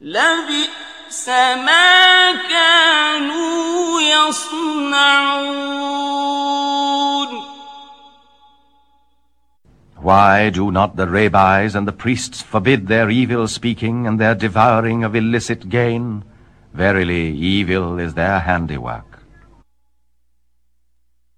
لبئس ما كانوا يصنعون. Why do not the rabbis and the priests forbid their evil speaking and their devouring of illicit gain? Verily, evil is their handiwork.